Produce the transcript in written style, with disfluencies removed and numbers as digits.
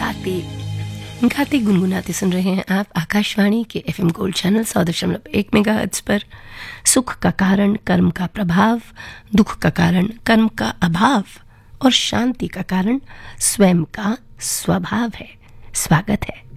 गाते गाते गुनगुनाते सुन रहे हैं आप आकाशवाणी के एफएम गोल्ड चैनल 100.1 मेगाहर्ट्ज पर। सुख का कारण कर्म का प्रभाव, दुख का कारण कर्म का अभाव और शांति का कारण स्वयं का स्वभाव है। स्वागत है।